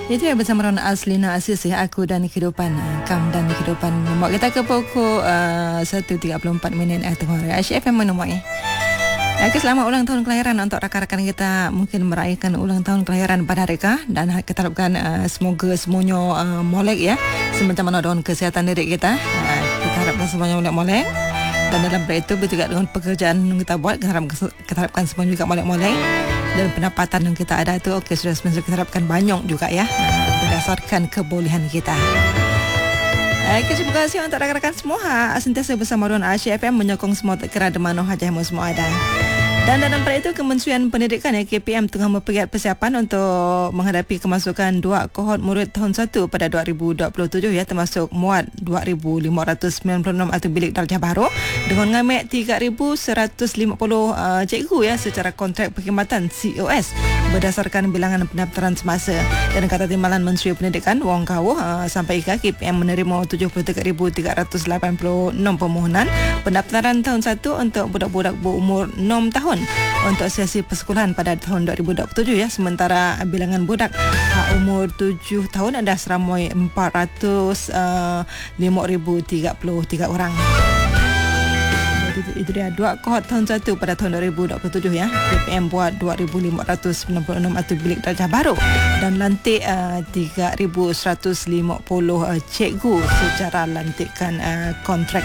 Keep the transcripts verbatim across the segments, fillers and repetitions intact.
Itu yang bersama Rona Aslina Aziz ya, Aku dan Kehidupan, Kam dan Kehidupan. Nombor kita ke pukul uh, satu tiga puluh empat minit eh, tengah hari Asyik F M nombor eh. Okay, selamat ulang tahun kelahiran untuk rakan-rakan kita mungkin merayakan ulang tahun kelahiran pada hari kah, dan kita harapkan uh, semoga semuanya uh, molek ya, semacam mana dengan kesihatan diri kita. Uh, kita harapkan semuanya molek-molek, dan dalam perkara itu bertukar dengan pekerjaan yang kita buat, kita harapkan, kita harapkan semuanya juga molek-molek, dan pendapatan yang kita ada itu okey, sudah semestinya kita harapkan banyak juga ya, uh, berdasarkan kebolehan kita. Okay, terima kasih untuk rakan-rakan semua ha, sentiasa bersama Ruang Asyik F M menyokong semua kira di mana hajah semua ada. Dan dalam perkara itu Kementerian Pendidikan ya, K P M tengah mempergiat persiapan untuk menghadapi kemasukan dua kohort murid tahun satu pada dua ribu dua puluh tujuh ya, termasuk muat dua ribu lima ratus sembilan puluh enam atau bilik darjah baru dengan mengambil tiga ribu seratus lima puluh uh, cikgu ya secara kontrak perkhidmatan C O S berdasarkan bilangan pendaftaran semasa. Dan kata timbalan Menteri Pendidikan Wong Kau uh, sampai ke K P M menerima tujuh puluh tiga ribu tiga ratus lapan puluh enam permohonan pendaftaran tahun satu untuk budak-budak berumur enam tahun untuk sesi persekolahan pada tahun dua ribu dua puluh tujuh ya, sementara bilangan budak uh, umur tujuh tahun ada seramai empat ratus lima ribu tiga puluh tiga orang. Itu, itu dia dua kohort tahun satu pada tahun dua ribu dua puluh tujuh ya. K P M buat dua ribu lima ratus sembilan puluh enam atau bilik darjah baru dan lantik uh, tiga ribu seratus lima puluh uh, cikgu secara lantikan uh, kontrak.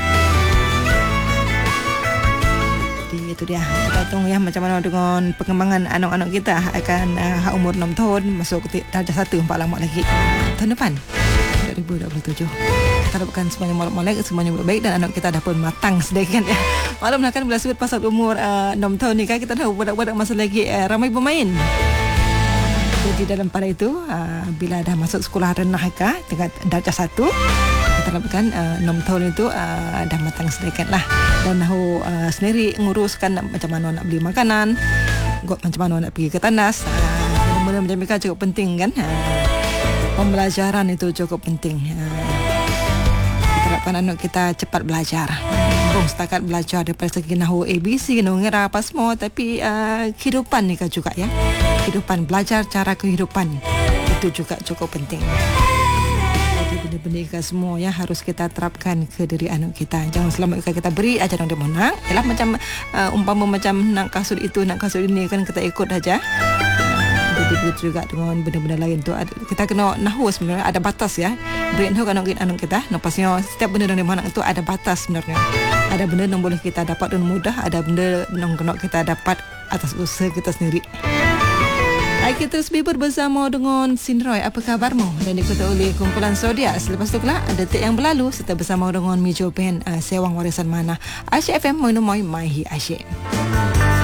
Jadi itu dia, kita tunggu ya macam mana dengan perkembangan anak-anak kita akan uh, umur enam tahun masuk ke darjah satu empat lama lagi tahun depan dua ribu dua puluh tujuh. Kita harapkan semuanya molek-molek, semuanya baik dan anak kita dah pun matang sedikit ya. Malam nak kan bila sebut pasal umur uh, enam tahun ni kan, kita tahu budak-budak masa lagi uh, ramai bermain. Jadi dalam pada itu uh, bila dah masuk sekolah rendah kah tingkat darjah satu, kita harapkan uh, enam tahun itu uh, dah matang sedikit lah, dan tahu uh, sendiri nguruskan macam mana nak beli makanan, macam mana nak pergi ke tandas. Uh, benda-benda macam mereka cukup penting kan. Uh, pembelajaran itu cukup penting. Uh, kita harapkan anak kita cepat belajar. Bukan setakat belajar daripada segi nahu A B C, nahu ngira apa semua, tapi uh, kehidupan ni kan juga ya. Kehidupan, belajar cara kehidupan itu juga cukup penting. Jadi benda-benda semua ya harus kita terapkan ke diri anak kita. Jangan selama kita beri aja dia menang. Ialah macam uh, umpama macam nak kasut itu, nak kasut ini kan kita ikut aja. Jadi begitu juga dengan benda-benda lain tu, kita kena nahu sebenarnya ada batas ya. Beri nahu anak-anak kita. Napasnya setiap benda yang mana itu ada batas sebenarnya. Ada benda yang boleh kita dapat dengan mudah, ada benda yang kena kita dapat atas usaha kita sendiri. Baik, kita terus bibur bersama dengan Sinroy. Apa kabarmu? Dan diikuti oleh kumpulan Sodia. Selepas itu kelak detik yang berlalu serta bersama dengan Mijo Band uh, Sewang Warisan Mana. Asyik F M menemui Maihi Asyik.